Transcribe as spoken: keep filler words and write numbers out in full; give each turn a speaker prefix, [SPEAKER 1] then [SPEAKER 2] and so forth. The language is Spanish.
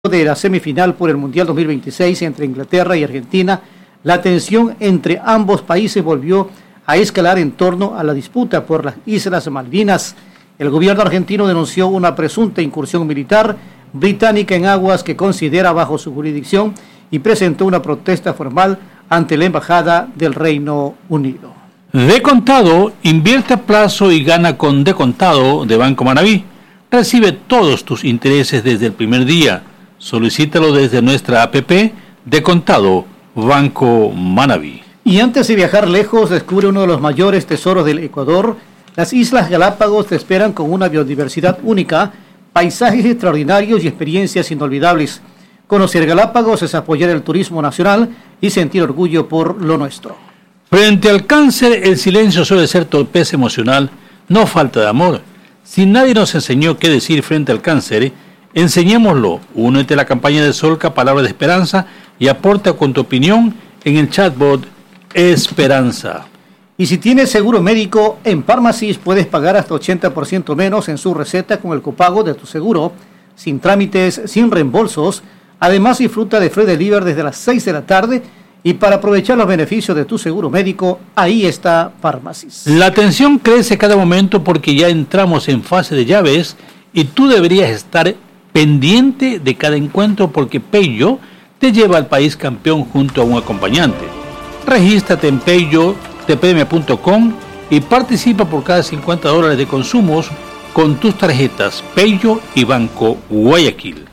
[SPEAKER 1] de la semifinal por el Mundial dos mil veintiséis entre Inglaterra y Argentina, la tensión entre ambos países volvió a escalar en torno a la disputa por las Islas Malvinas. El gobierno argentino denunció una presunta incursión militar británica en aguas que considera bajo su jurisdicción y presentó una protesta formal ante la Embajada del Reino Unido.
[SPEAKER 2] De contado, invierte a plazo y gana con de contado de Banco Manaví. Recibe todos tus intereses desde el primer día. Solicítalo desde nuestra app de contado Banco Manaví.
[SPEAKER 1] Y antes de viajar lejos, descubre uno de los mayores tesoros del Ecuador. Las Islas Galápagos te esperan con una biodiversidad única, paisajes extraordinarios y experiencias inolvidables. Conocer Galápagos es apoyar el turismo nacional y sentir orgullo por lo nuestro.
[SPEAKER 2] Frente al cáncer, el silencio suele ser torpeza emocional, no falta de amor. Si nadie nos enseñó qué decir frente al cáncer, enseñémoslo. Únete a la campaña de Solca Palabra de Esperanza y aporta con tu opinión en el chatbot Esperanza.
[SPEAKER 1] Y si tienes seguro médico, en Pharmacies puedes pagar hasta ochenta por ciento menos en su receta con el copago de tu seguro, sin trámites, sin reembolsos. Además, disfruta de free delivery desde las seis de la tarde. Y para aprovechar los beneficios de tu seguro médico, ahí está Pharmacies.
[SPEAKER 2] La tensión crece cada momento porque ya entramos en fase de llaves y tú deberías estar pendiente de cada encuentro porque Peyo te lleva al país campeón junto a un acompañante. Regístrate en peyo t p m punto com y participa por cada cincuenta dólares de consumos con tus tarjetas Peyo y Banco Guayaquil.